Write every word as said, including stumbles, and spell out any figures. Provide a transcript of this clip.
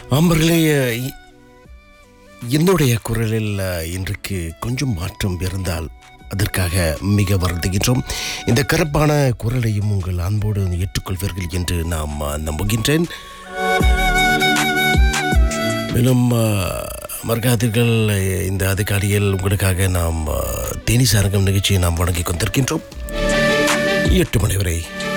அம்பர்களே, என்னுடைய குரலில் இன்றைக்கு கொஞ்சம் மாற்றம் இருந்தால் அதற்காக மிக வருந்துகின்றோம். இந்த கரப்பான குரலையும் உங்கள் அன்போடு ஏற்றுக்கொள்வீர்கள் என்று நாம் நம்புகின்றேன். மேலும் மறக்காதீர்கள், இந்த அதிகாரியில் உங்களுக்காக நாம் தேனி சாரங்கம் நிகழ்ச்சியை நாம் வழங்கி கொண்டிருக்கின்றோம். எட்டு மணி வரை